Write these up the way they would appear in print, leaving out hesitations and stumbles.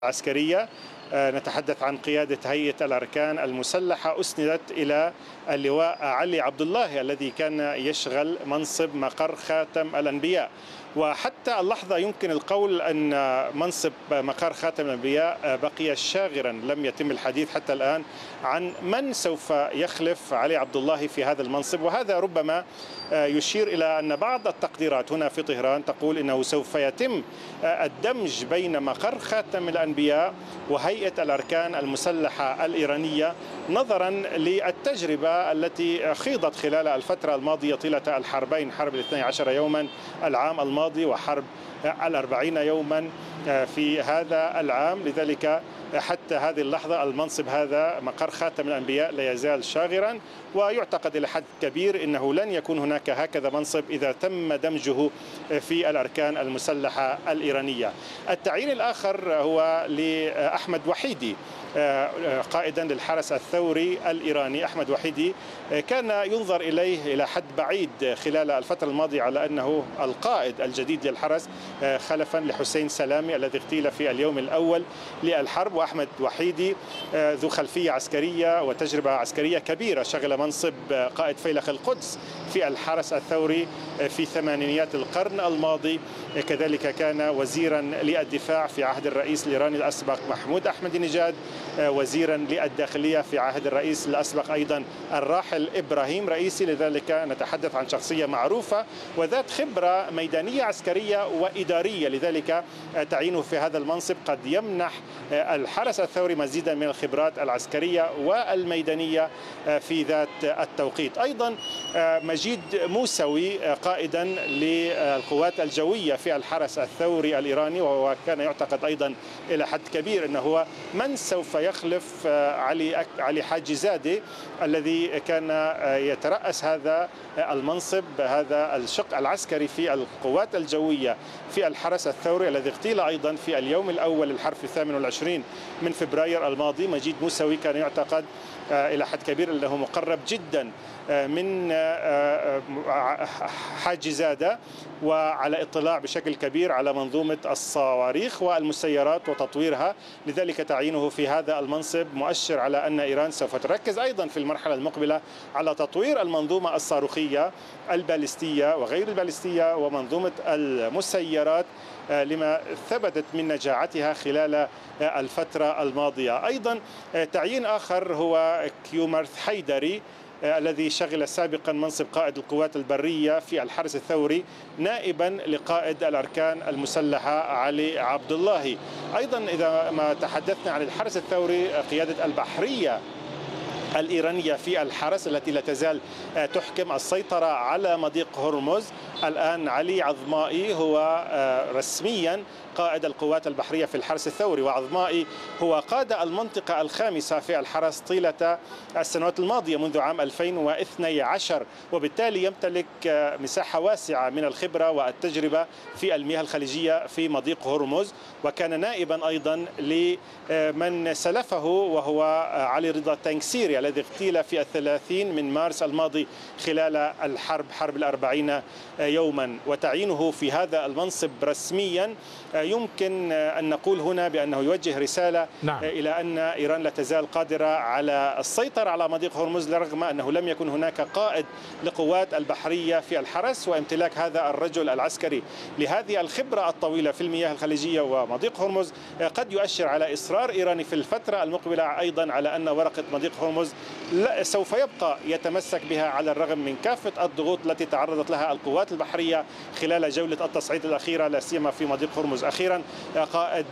عسكرية. نتحدث عن قيادة هيئة الأركان المسلحة أسندت إلى اللواء علي عبد الله الذي كان يشغل منصب مقر خاتم الأنبياء. وحتى اللحظة يمكن القول أن منصب مقر خاتم الأنبياء بقي شاغرا، لم يتم الحديث حتى الآن عن من سوف يخلف علي عبد الله في هذا المنصب. وهذا ربما يشير إلى أن بعض التقديرات هنا في طهران تقول إنه سوف يتم الدمج بين مقر خاتم الأنبياء وهيئة الأركان المسلحة الإيرانية، نظرا للتجربة التي خيضت خلال الفترة الماضية طيلة الحربين، حرب 12 يوما العام الماضي وحرب 40 يوما في هذا العام. لذلك حتى هذه اللحظة المنصب هذا مقر خاتم الأنبياء لا يزال شاغرا، ويعتقد إلى حد كبير أنه لن يكون هناك هكذا منصب إذا تم دمجه في الأركان المسلحة الإيرانية. التعيين الآخر هو لأحمد وحيدي قائدا للحرس الثوري الإيراني. أحمد وحيدي كان ينظر إليه إلى حد بعيد خلال الفترة الماضية على أنه القائد الجديد للحرس خلفا لحسين سلامي الذي اغتيل في اليوم الأول للحرب. وأحمد وحيدي ذو خلفية عسكرية وتجربة عسكرية كبيرة، شغل منصب قائد فيلق القدس في الحرس الثوري في ثمانينيات القرن الماضي. كذلك كان وزيرا للدفاع في عهد الرئيس الإيراني الأسبق محمود أحمدي نجاد، وزيرا للداخلية في عهد الرئيس الأسبق أيضا الراحل إبراهيم رئيسي. لذلك نتحدث عن شخصية معروفة وذات خبرة ميدانية عسكرية وإدارية. لذلك تعيينه في هذا المنصب قد يمنح الحرس الثوري مزيدا من الخبرات العسكرية والميدانية في ذات التوقيت. أيضا مجيد موسوي قائدا للقوات الجوية في الحرس الثوري الإيراني، وهو كان يعتقد أيضا إلى حد كبير أنه هو من سوف يخلف علي حاجي زادي الذي كان يترأس هذا المنصب، هذا الشق العسكري في القوات الجوية في الحرس الثوري الذي اغتيل أيضا في اليوم الأول للحرب 28 من فبراير الماضي. مجيد موسوي كان يعتقد إلى حد كبير أنه مقرب جدا من حاجي زادة وعلى اطلاع بشكل كبير على منظومة الصواريخ والمسيرات وتطويرها. لذلك تعيينه في هذا المنصب مؤشر على أن إيران سوف تركز أيضا في المرحلة المقبلة على تطوير المنظومة الصاروخية البالستية وغير البالستية ومنظومة المسيرات لما ثبتت من نجاعتها خلال الفترة الماضية. أيضا تعيين آخر هو كيومرث حيدري الذي شغل سابقا منصب قائد القوات البرية في الحرس الثوري نائبا لقائد الأركان المسلحة علي عبد الله. أيضا إذا ما تحدثنا عن الحرس الثوري، قيادة البحرية الإيرانية في الحرس التي لا تزال تحكم السيطرة على مضيق هرمز. الآن علي عظمائي هو رسميا قائد القوات البحرية في الحرس الثوري، وعظمائي هو قاد المنطقة الخامسة في الحرس طيلة السنوات الماضية منذ عام 2012، وبالتالي يمتلك مساحة واسعة من الخبرة والتجربة في المياه الخليجية في مضيق هرمز. وكان نائبا أيضا لمن سلفه وهو علي رضا تنكسيري الذي اغتيل في 30 من مارس الماضي خلال الحرب، حرب 40 يوما. وتعيينه في هذا المنصب رسميا يمكن أن نقول هنا بأنه يوجه رسالة إلى أن إيران لا تزال قادرة على السيطرة على مضيق هرمز، رغم أنه لم يكن هناك قائد لقوات البحرية في الحرس. وامتلاك هذا الرجل العسكري لهذه الخبرة الطويلة في المياه الخليجية ومضيق هرمز قد يؤشر على إصرار إيراني في الفترة المقبلة أيضا على أن ورقة مضيق هرمز سوف يبقى يتمسك بها على الرغم من كافة الضغوط التي تعرضت لها القوات البحرية خلال جولة التصعيد الأخيرة لا سيما في مضيق هرمز. أخيرا قائد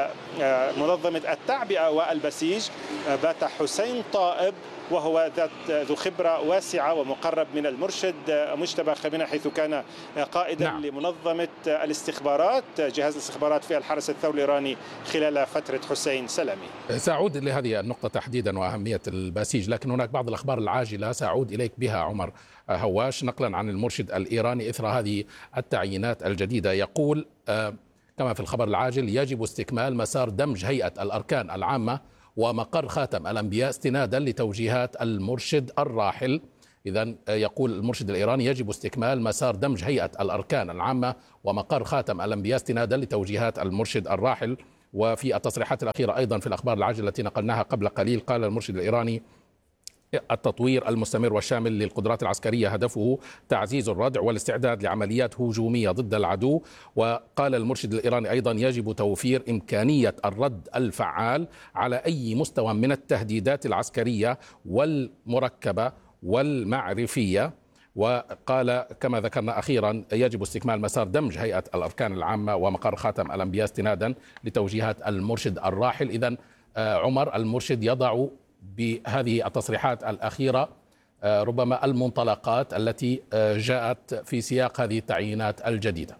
منظمة التعبئة والبسيج بات حسين طائب، وهو ذو خبرة واسعة ومقرب من المرشد مجتبى خمينة حيث كان قائدا لمنظمة الاستخبارات، جهاز الاستخبارات في الحرس الثوري الإيراني خلال فترة حسين سلامي. سأعود لهذه النقطة تحديدا وأهمية البسيج، لكن هناك بعض الأخبار العاجلة سأعود إليك بها عمر هواش نقلا عن المرشد الإيراني إثر هذه التعيينات الجديدة. يقول كما في الخبر العاجل: يجب استكمال مسار دمج هيئة الأركان العامة ومقر خاتم الأنبياء استنادا لتوجيهات المرشد الراحل. إذن يقول المرشد الإيراني: يجب استكمال مسار دمج هيئة الأركان العامة ومقر خاتم الأنبياء استنادا لتوجيهات المرشد الراحل وفي التصريحات الأخيرة أيضا في الأخبار العاجلة التي نقلناها قبل قليل قال المرشد الإيراني: التطوير المستمر والشامل للقدرات العسكرية هدفه تعزيز الردع والاستعداد لعمليات هجومية ضد العدو. وقال المرشد الإيراني أيضا: يجب توفير إمكانية الرد الفعال على أي مستوى من التهديدات العسكرية والمركبة والمعرفية. وقال كما ذكرنا أخيرا: يجب استكمال مسار دمج هيئة الأركان العامة ومقر خاتم الأنبياء استنادا لتوجيهات المرشد الراحل. إذن عمر، المرشد يضع بهذه التصريحات الأخيرة ربما المنطلقات التي جاءت في سياق هذه التعيينات الجديدة.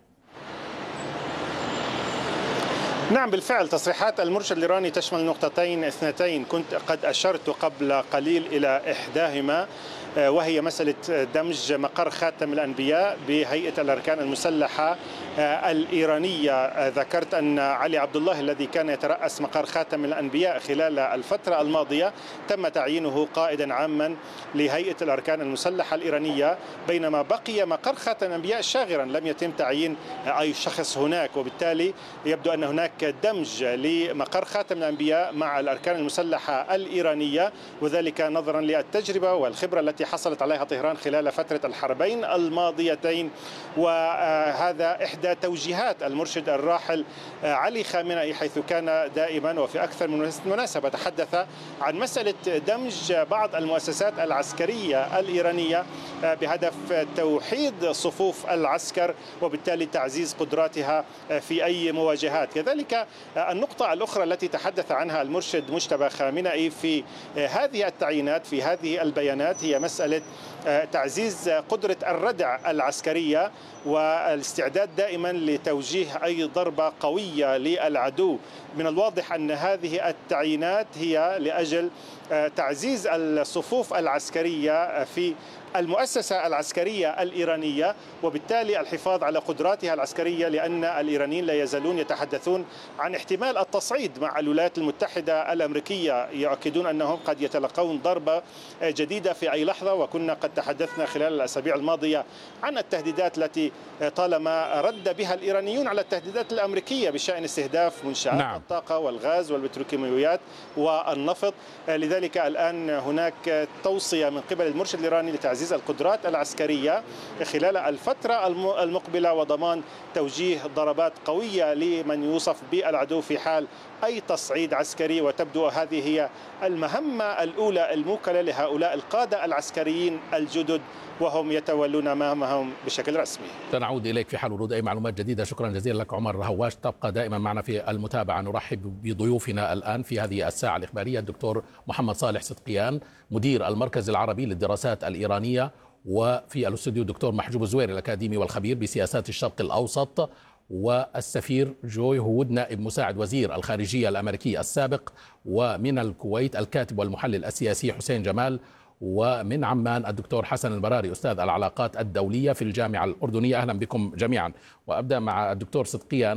نعم بالفعل، تصريحات المرشد الإيراني تشمل نقطتين اثنتين كنت قد أشرت قبل قليل إلى إحداهما، وهي مسألة دمج مقر خاتم الأنبياء بهيئة الأركان المسلحة الإيرانية. ذكرت أن علي عبد الله الذي كان يترأس مقر خاتم الأنبياء خلال الفترة الماضية تم تعيينه قائدا عاما لهيئة الأركان المسلحة الإيرانية، بينما بقي مقر خاتم الأنبياء شاغرا، لم يتم تعيين أي شخص هناك. وبالتالي يبدو أن هناك دمج لمقر خاتم الأنبياء مع الأركان المسلحة الإيرانية، وذلك نظرا للتجربة والخبرة التي حصلت عليها طهران خلال فترة الحربين الماضيتين. وهذا إحدى توجيهات المرشد الراحل علي خامنئي، حيث كان دائما وفي أكثر من مناسبة تحدث عن مسألة دمج بعض المؤسسات العسكرية الإيرانية بهدف توحيد صفوف العسكر وبالتالي تعزيز قدراتها في أي مواجهات. كذلك النقطة الأخرى التي تحدث عنها المرشد مجتبى خامنئي في هذه التعيينات في هذه البيانات هي مسألة تعزيز قدرة الردع العسكرية والاستعداد دائما لتوجيه أي ضربة قوية للعدو. من الواضح أن هذه التعيينات هي لأجل تعزيز الصفوف العسكرية في المؤسسة العسكرية الإيرانية، وبالتالي الحفاظ على قدراتها العسكرية، لأن الإيرانيين لا يزالون يتحدثون عن احتمال التصعيد مع الولايات المتحدة الأمريكية، يؤكدون أنهم قد يتلقون ضربة جديدة في أي لحظة. وكنا قد تحدثنا خلال الأسابيع الماضية عن التهديدات التي طالما رد بها الإيرانيون على التهديدات الأمريكية بشأن استهداف منشآت الطاقة والغاز والبتروكيماويات والنفط. لذلك الآن هناك توصية من قبل المرشد الإيراني لتعزيز القدرات العسكرية خلال الفترة المقبلة وضمان توجيه ضربات قوية لمن يوصف بالعدو في حال أي تصعيد عسكري. وتبدو هذه هي المهمة الأولى الموكلة لهؤلاء القادة العسكريين الجدد وهم يتولون مهامهم بشكل رسمي. سنعود إليك في حال ورود أي معلومات جديدة. شكرا جزيلا لك عمر هواش، تبقى دائما معنا في المتابعة. نرحب بضيوفنا الآن في هذه الساعة الإخبارية: الدكتور محمد صالح صدقيان مدير المركز العربي للدراسات الإيرانية، وفي الاستوديو الدكتور محجوب الزويري الأكاديمي والخبير بسياسات الشرق الأوسط، والسفير جوي هود نائب مساعد وزير الخارجية الأمريكي السابق، ومن الكويت الكاتب والمحلل السياسي حسين جمال، ومن عمان الدكتور حسن البراري أستاذ العلاقات الدولية في الجامعة الأردنية. أهلا بكم جميعا. وأبدأ مع الدكتور صدقيان،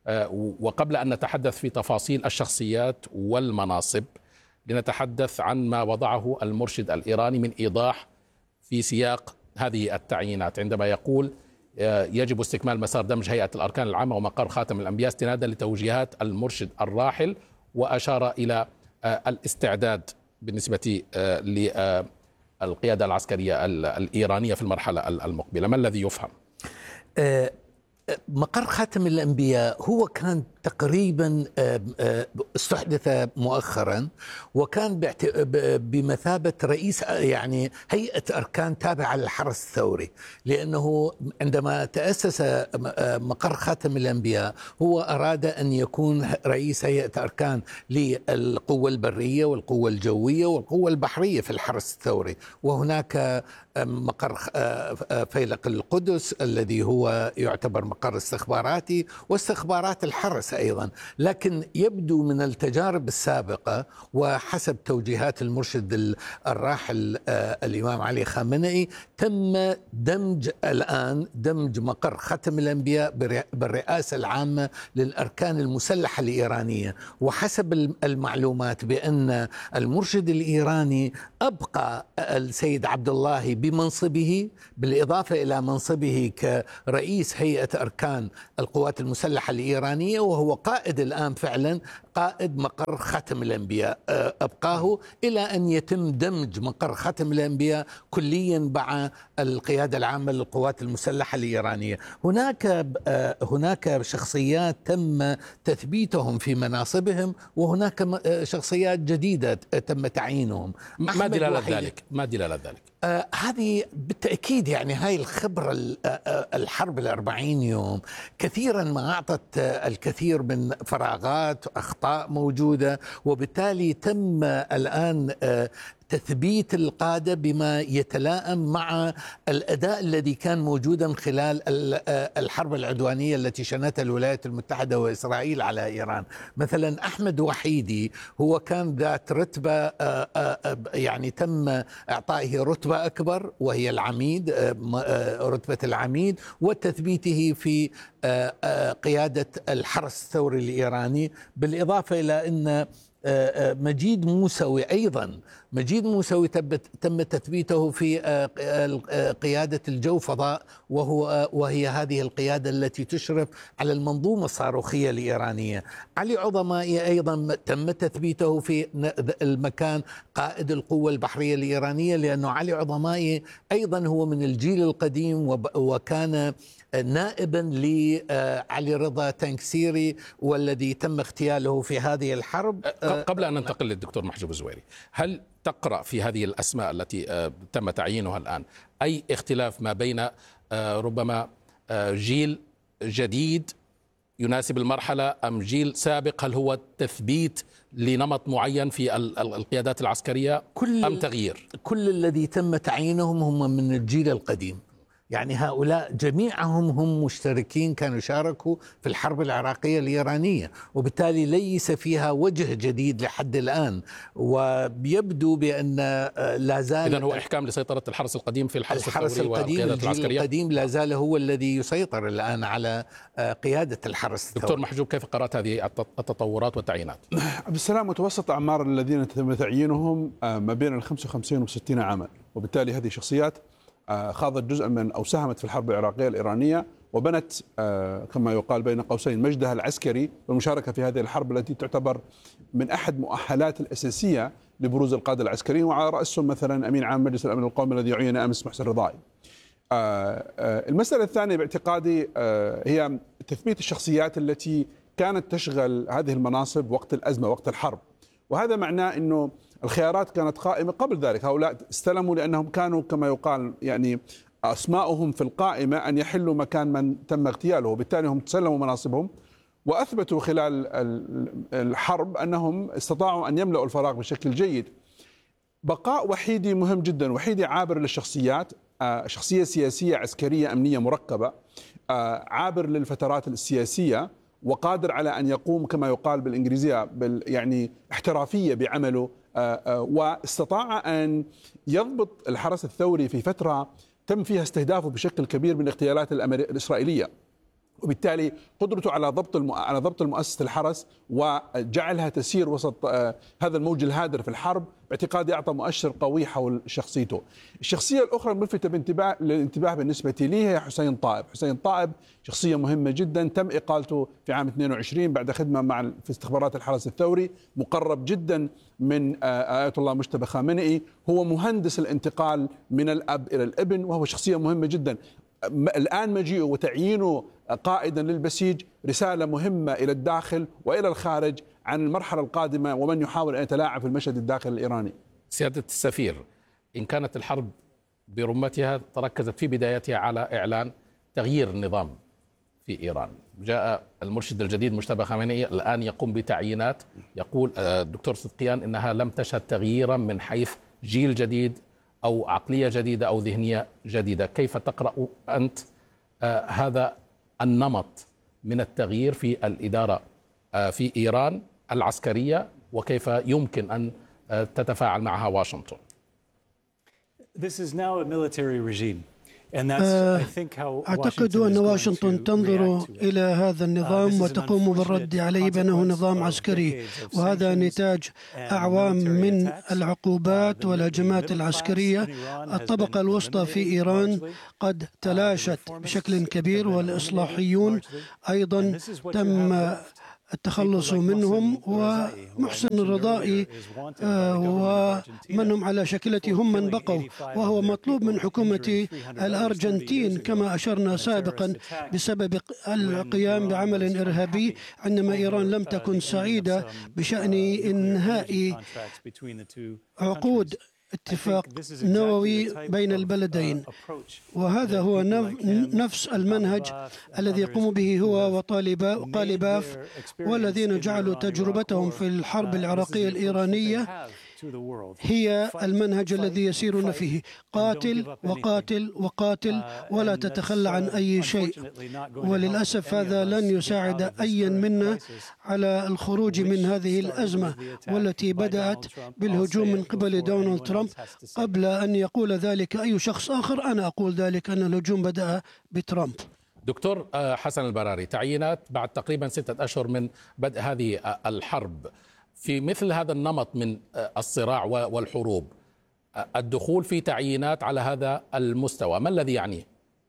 وقبل أن نتحدث في تفاصيل الشخصيات والمناصب لنتحدث عن ما وضعه المرشد الإيراني من إيضاح في سياق هذه التعيينات، عندما يقول: يجب استكمال مسار دمج هيئة الأركان العامة ومقر خاتم الأنبياء استنادا لتوجيهات المرشد الراحل، وأشار إلى الاستعداد بالنسبة للقيادة العسكرية الإيرانية في المرحلة المقبلة. ما الذي يفهم؟ مقر خاتم الأنبياء هو كان تقريبا استحدث مؤخرا، وكان بمثابة رئيس يعني هيئة أركان تابعة للحرس الثوري، لأنه عندما تأسس مقر خاتم الأنبياء هو أراد أن يكون رئيس هيئة أركان للقوة البرية والقوة الجوية والقوة البحرية في الحرس الثوري. وهناك مقر فيلق القدس الذي هو يعتبر مقر استخباراتي واستخبارات الحرس أيضا. لكن يبدو من التجارب السابقة وحسب توجيهات المرشد الراحل الإمام علي خامنئي تم دمج مقر ختم الأنبياء بالرئاسة العامة للأركان المسلحة الإيرانية. وحسب المعلومات بأن المرشد الإيراني أبقى السيد عبد الله بمنصبه بالإضافة إلى منصبه كرئيس هيئة أركان القوات المسلحة الإيرانية، وهو هو قائد الآن فعلا، قائد مقر خاتم الأنبياء، أبقاه إلى أن يتم دمج مقر خاتم الأنبياء كليا مع القيادة العامة للقوات المسلحة الإيرانية. هناك شخصيات تم تثبيتهم في مناصبهم، وهناك شخصيات جديدة تم تعيينهم. ما دلالة ذلك؟ ما دلالة ذلك؟ هذه بالتأكيد يعني هاي الخبرة، الحرب 40 يوم كثيرا ما أعطت الكثير من فراغات وأخطاء موجودة، وبالتالي تم الآن تثبيت القادة بما يتلائم مع الأداء الذي كان موجودا خلال الحرب العدوانية التي شنتها الولايات المتحدة وإسرائيل على إيران. مثلا أحمد وحيدي هو كان ذات رتبة، يعني تم إعطائه رتبة أكبر وهي العميد، رتبة العميد، وتثبيته في قيادة الحرس الثوري الإيراني، بالإضافة إلى أن مجيد موسوي أيضا، مجيد موسوي تم تثبيته في قيادة الجو فضاء، وهي هذه القيادة التي تشرف على المنظومة الصاروخية الإيرانية. علي عظمائي أيضا تم تثبيته في المكان قائد القوة البحرية الإيرانية، لأنه علي عظمائي أيضا هو من الجيل القديم، وكان نائبا لعلي رضا تنكسيري، والذي تم اغتياله في هذه الحرب. قبل أن ننتقل للدكتور محجوب الزويري، هل تقرأ في هذه الأسماء التي تم تعيينها الآن أي اختلاف ما بين ربما جيل جديد يناسب المرحلة أم جيل سابق؟ هل هو تثبيت لنمط معين في القيادات العسكرية أم تغيير؟ كل الذي تم تعيينهم هم من الجيل القديم، يعني هؤلاء جميعهم هم مشتركين، كانوا شاركوا في الحرب العراقية الإيرانية، وبالتالي ليس فيها وجه جديد لحد الآن. ويبدو بأن لا زال، إذن هو إحكام لسيطرة الحرس القديم في الحرس الثوري القديم، والقيادات العسكرية. القديم لا زال هو الذي يسيطر الآن على قيادة الحرس الثوري. دكتور محجوب، كيف قرأت هذه التطورات والتعيينات؟ عبد السلام، متوسط أعمار الذين تم تعيينهم ما بين 55 و 60 عاما، وبالتالي هذه شخصيات خاضت جزءا من أو ساهمت في الحرب العراقية الإيرانية، وبنت كما يقال بين قوسين مجدها العسكري والمشاركة في هذه الحرب التي تعتبر من أحد مؤهلات الأساسية لبروز القادة العسكريين، وعلى رأسهم مثلا أمين عام مجلس الأمن القومي الذي عين أمس محسن رضاعي. المسألة الثانية باعتقادي هي تثبيت الشخصيات التي كانت تشغل هذه المناصب وقت الأزمة، وقت الحرب، وهذا معناه أنه الخيارات كانت قائمة قبل ذلك. هؤلاء استلموا لأنهم كانوا كما يقال يعني أسماؤهم في القائمة أن يحلوا مكان من تم اغتياله، وبالتالي هم تسلموا مناصبهم وأثبتوا خلال الحرب أنهم استطاعوا أن يملأوا الفراغ بشكل جيد. بقاء وحيدي مهم جدا. وحيدي عابر للشخصيات، شخصية سياسية عسكرية أمنية مركبة، عابر للفترات السياسية، وقادر على أن يقوم كما يقال بالإنجليزية يعني احترافية بعمله، واستطاع أن يضبط الحرس الثوري في فترة تم فيها استهدافه بشكل كبير من الاغتيالات الإسرائيلية، وبالتالي قدرته على ضبط المؤسسة الحرس وجعلها تسير وسط هذا الموج الهادر في الحرب، باعتقادي أعطى مؤشر قوي حول شخصيته. الشخصية الأخرى الملفتة للانتباه بالنسبة لي هي حسين طائب. حسين طائب شخصية مهمة جدا، تم إقالته في عام 22 بعد خدمة في استخبارات الحرس الثوري، مقرب جدا من آية الله مجتبى خامنئي، هو مهندس الانتقال من الأب إلى الابن، وهو شخصية مهمة جدا. الآن مجيئه وتعيينه قائدا للبسيج رسالة مهمة إلى الداخل وإلى الخارج عن المرحلة القادمة ومن يحاول أن يتلاعب في المشهد الداخلي الإيراني. سيادة السفير، إن كانت الحرب برمتها تركزت في بدايتها على إعلان تغيير النظام في إيران، جاء المرشد الجديد مجتبى خامنئي الآن يقوم بتعيينات، يقول الدكتور صدقيان إنها لم تشهد تغييرا من حيث جيل جديد أو عقلية جديدة أو ذهنية جديدة. كيف تقرأ أنت هذا النمط من التغيير في الإدارة في إيران العسكرية، وكيف يمكن أن تتفاعل معها واشنطن؟ This is now a military regime. أعتقد أن واشنطن تنظر إلى هذا النظام وتقوم بالرد عليه بأنه نظام عسكري، وهذا نتاج أعوام من العقوبات والهجمات العسكرية. الطبقة الوسطى في إيران قد تلاشت بشكل كبير، والإصلاحيون أيضا تم التخلص منهم. ومحسن الرضائي ومن هم على شكلته هم من بقوا، وهو مطلوب من حكومة الأرجنتين كما أشرنا سابقا بسبب القيام بعمل إرهابي عندما إيران لم تكن سعيدة بشأن إنهاء عقود اتفاق نووي بين البلدين. وهذا هو نفس المنهج الذي يقوم به هو وقالباف والذين جعلوا تجربتهم في الحرب العراقية الإيرانية هي المنهج الذي يسيرون فيه: قاتل وقاتل وقاتل ولا تتخلى عن أي شيء. وللأسف هذا لن يساعد أي منا على الخروج من هذه الأزمة، والتي بدأت بالهجوم من قبل دونالد ترامب. قبل أن يقول ذلك أي شخص آخر أنا أقول ذلك، أن الهجوم بدأ بترامب. دكتور حسن البراري، تعيينات بعد تقريبا 6 أشهر من بدء هذه الحرب، في مثل هذا النمط من الصراع والحروب، الدخول في تعيينات على هذا المستوى ما الذي يعنيه؟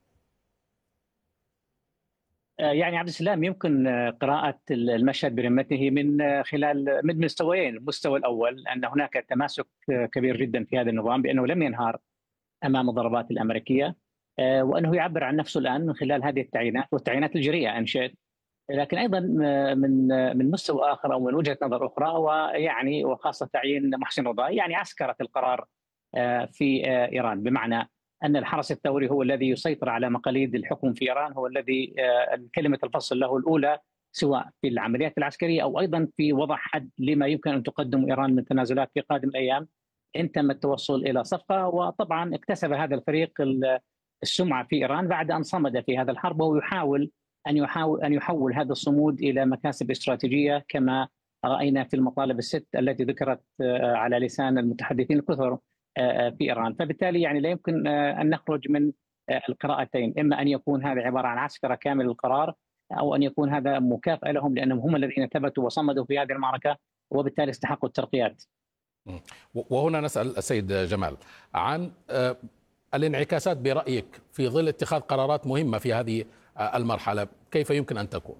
يعني عبد السلام، يمكن قراءة المشهد برمته من خلال مستويين. المستوى الأول أن هناك تماسك كبير جدا في هذا النظام، بأنه لم ينهار أمام الضربات الأمريكية، وأنه يعبر عن نفسه الآن من خلال هذه التعيينات والتعيينات الجريئة إن شئت. لكن ايضا من مستوى اخر او من وجهه نظر اخرى، ويعني وخاصه تعيين محسن رضائي يعني عسكره القرار في ايران، بمعنى ان الحرس الثوري هو الذي يسيطر على مقاليد الحكم في ايران، هو الذي كلمه الفصل له الاولى، سواء في العمليات العسكريه او ايضا في وضع حد لما يمكن ان تقدم ايران من تنازلات في قادم الايام ان تم التوصل الى صفقه. وطبعا اكتسب هذا الفريق السمعه في ايران بعد ان صمد في هذا الحرب، وهو يحاول أن يحول هذا الصمود إلى مكاسب استراتيجية كما رأينا في المطالب ال6 التي ذكرت على لسان المتحدثين الكثر في إيران. فبالتالي يعني لا يمكن أن نخرج من القراءتين، إما أن يكون هذا عبارة عن عسكرة كامل القرار، أو أن يكون هذا مكافأة لهم لأنهم هم الذين ثبتوا وصمدوا في هذه المعركة وبالتالي استحقوا الترقيات. وهنا نسأل السيد جمال عن الانعكاسات برأيك في ظل اتخاذ قرارات مهمة في هذه المرحلة، كيف يمكن أن تكون؟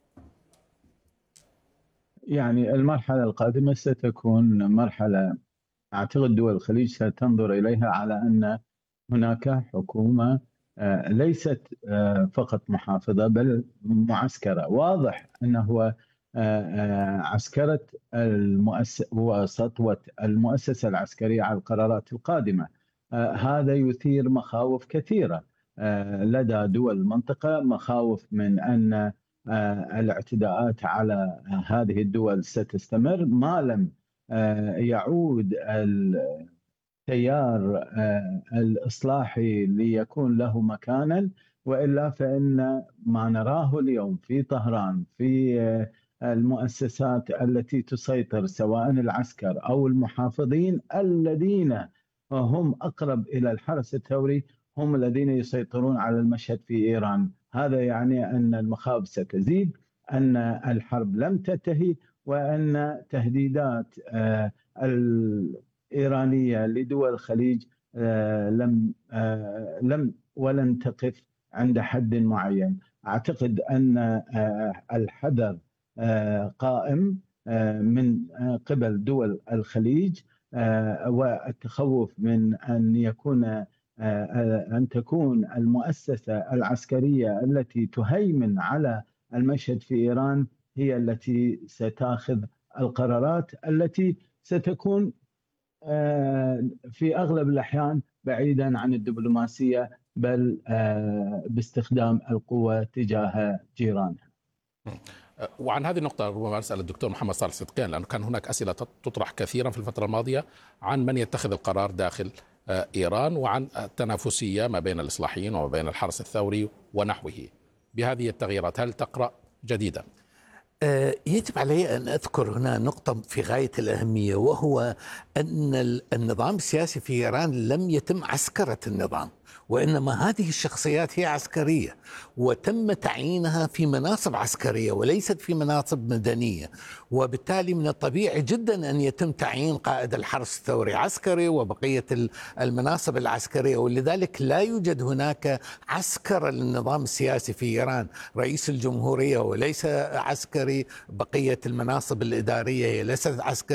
يعني المرحلة القادمة ستكون مرحلة أعتقد دول الخليج ستنظر إليها على أن هناك حكومة ليست فقط محافظة بل معسكرة. واضح أنه عسكرة وسطوة المؤسسة العسكرية على القرارات القادمة. هذا يثير مخاوف كثيرة لدى دول المنطقة، مخاوف من أن الاعتداءات على هذه الدول ستستمر ما لم يعود التيار الإصلاحي ليكون له مكانا، وإلا فإن ما نراه اليوم في طهران في المؤسسات التي تسيطر سواء العسكر أو المحافظين الذين هم أقرب إلى الحرس الثوري هم الذين يسيطرون على المشهد في إيران. هذا يعني أن المخاوف ستزيد، أن الحرب لم تنتهي، وأن تهديدات الإيرانية لدول الخليج ولن تقف عند حد معين. أعتقد أن الحذر قائم من قبل دول الخليج، والتخوف من أن تكون المؤسسة العسكرية التي تهيمن على المشهد في إيران هي التي ستأخذ القرارات التي ستكون في أغلب الأحيان بعيدا عن الدبلوماسية، بل باستخدام القوة تجاه جيرانها. وعن هذه النقطة ربما أسأل الدكتور محمد صالح صدقيان، لأنه كان هناك أسئلة تطرح كثيرا في الفترة الماضية عن من يتخذ القرار داخل إيران، وعن التنافسية ما بين الإصلاحيين وما بين الحرس الثوري ونحوه. بهذه التغييرات هل تقرأ جديدا؟ يجب علي أن أذكر هنا نقطة في غاية الأهمية، وهو أن النظام السياسي في إيران لم يتم عسكرة النظام، وإنما هذه الشخصيات هي عسكرية وتم تعيينها في مناصب عسكرية وليست في مناصب مدنية، وبالتالي من الطبيعي جدا أن يتم تعيين قائد الحرس الثوري عسكري وبقية المناصب العسكرية، ولذلك لا يوجد هناك عسكرة للنظام السياسي في إيران. رئيس الجمهورية وليس عسكري، عسكري، بقية المناصب الإدارية هي ليست عسكرية.